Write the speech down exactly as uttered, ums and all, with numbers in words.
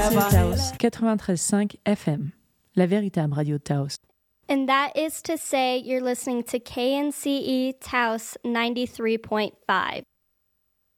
Taos quatre-vingt-treize cinq F M, la véritable radio de Taos. And that is to say you're listening to K N C E Taos ninety-three point five.